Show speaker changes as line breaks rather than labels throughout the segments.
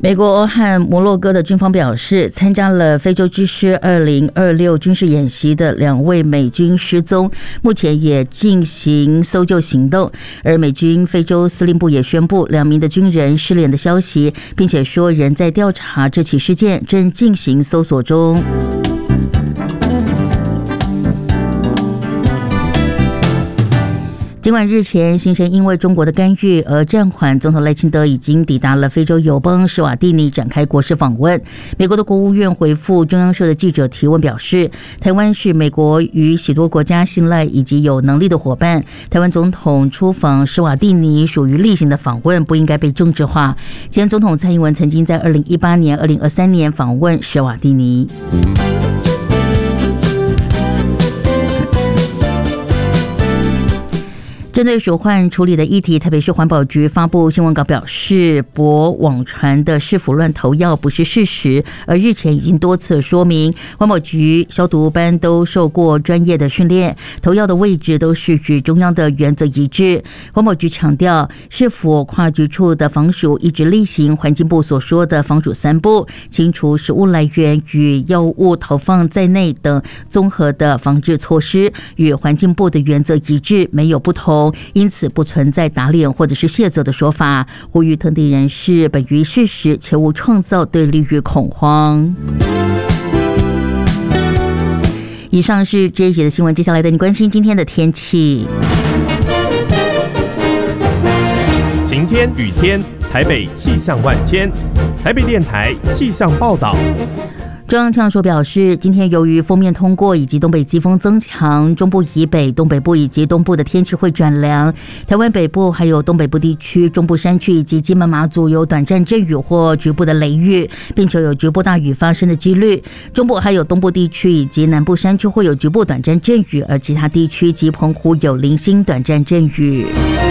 美国和摩洛哥的军方表示，参加了非洲之狮2026军事演习的2位美军失踪，目前也进行搜救行动。而美军非洲司令部也宣布2名的军人失联的消息，并且说仍在调查这起事件，正进行搜索中。尽管日前行程因为中国的干预而暂缓，总统赖清德已经抵达了非洲友邦史瓦蒂尼展开国事访问。美国的国务院回复中央社的记者提问表示，台湾是美国与许多国家信赖以及有能力的伙伴，台湾总统出访史瓦蒂尼属于例行的访问，不应该被政治化。前总统蔡英文曾经在2018年、2023年访问史瓦蒂尼。针对鼠患处理的议题，台北市环保局发布新闻稿表示，博网传的市府乱投药不是事实，而日前已经多次说明，环保局消毒班都受过专业的训练，投药的位置都是与中央的原则一致。环保局强调，市府跨局处的防鼠一直例行环境部所说的防鼠3步，清除食物来源与药物投放在内等综合的防治措施，与环境部的原则一致，没有不同。因此不存在打脸或者是卸责的说法，呼吁特定人士本于事实，切勿创造对立与恐慌。以上是这一节的新闻，接下来带你关心今天的天气。
晴天、雨天，台北气象万千。台北电台气象报道。
中央气象署表示，今天由于锋面通过以及东北季风增强，中部以北、东北部以及东部的天气会转凉。台湾北部还有东北部地区、中部山区以及金门马祖有短暂阵雨或局部的雷雨，并且有局部大雨发生的几率。中部还有东部地区以及南部山区会有局部短暂阵雨，而其他地区及澎湖有零星短暂阵雨。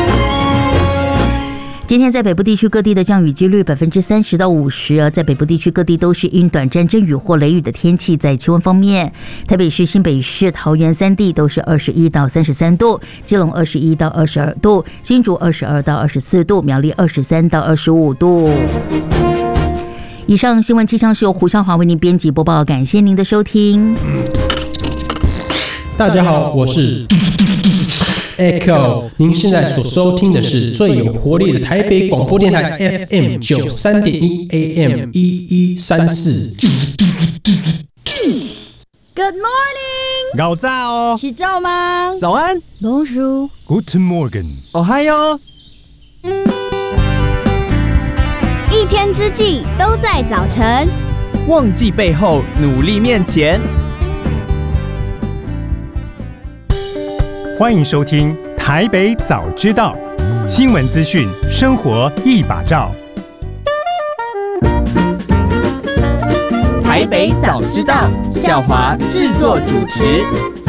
今天在北部地区各地的降雨几率30%到50%，而在北部地区各地都是因短暂阵雨或雷雨的天气。在气温方面，台北市、新北市、桃园3地都是21到33度，基隆21到22度，新竹22到24度，苗栗23到25度。以上新闻气象是由胡湘华为您编辑播报，感谢您的收听。
大家好，我是Echo， 您现在所收听的是最有活力的台北广播电台 FM 93.1 AM 1134。
Good morning，
早早哦，
是早吗？
早安
，Bonjour，
Guten Morgen，
哦嗨哟。
一天之计都在早晨，
忘记背后，努力面前。
欢迎收听台北早知道，新闻资讯，生活一把照。
台北早知道，孝华制作主持。